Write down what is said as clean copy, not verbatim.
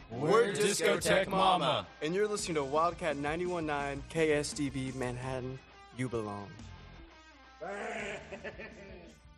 We're Discotheque Mama. And you're listening to Wildcat 91.9 KSDV Manhattan. You belong.